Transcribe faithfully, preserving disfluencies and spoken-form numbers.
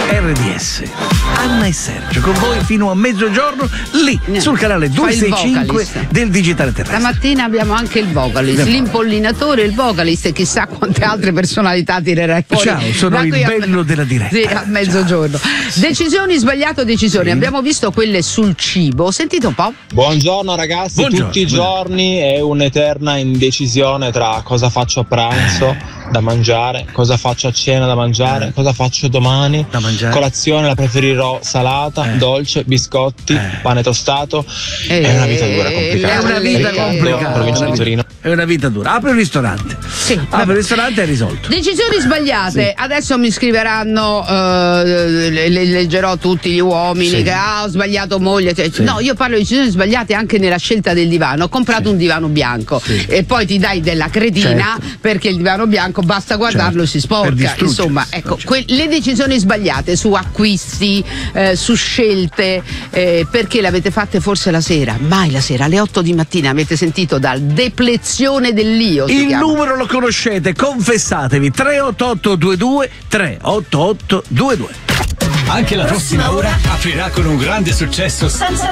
R D S. Anna e Sergio con voi fino a mezzogiorno lì No. sul canale duecentosessantacinque del Digitale Terrestre. Stamattina abbiamo anche il vocalist, Abbiamo- l'impollinatore, il vocalist e chissà quante altre personalità tirerai fuori. Ciao, sono da il qui a- bello della diretta. Sì, a mezzogiorno. Decisioni sbagliate o decisioni? Sì. Abbiamo visto quelle sul cibo. Sentite un po'. Buongiorno ragazzi, Buongiorno. tutti i giorni è un'eterna indecisione tra cosa faccio a pranzo da mangiare, cosa faccio a cena da mangiare, Eh. cosa faccio domani. Da mangiare. Colazione la preferirò salata, Eh. dolce, biscotti, Eh. pane tostato. Eh, è una vita dura e complicata. È una vita Riccardo, complicata. provincia di Torino. È una vita dura. Apri un ristorante. Sì, Apri vabbè. un ristorante e è risolto. Decisioni sbagliate. Sì. Adesso mi scriveranno, eh, le- le- leggerò tutti gli uomini Sì. che ah, ho sbagliato moglie. Cioè, Sì. No, io parlo di decisioni sbagliate anche nella scelta del divano. Ho comprato Sì. un divano bianco Sì. e poi ti dai della cretina Certo. perché il divano bianco basta guardarlo Certo. si Per sporca. distruggersi. Insomma, ecco, Certo. que- le decisioni sbagliate su acquisti, eh, su scelte, eh, perché le avete fatte forse la sera? Mai la sera, alle otto di mattina avete sentito dal deplezione dell'io. si Il chiama. numero lo conoscete, confessatevi. tre otto otto due due tre otto otto due due. Anche la prossima ora aprirà con un grande successo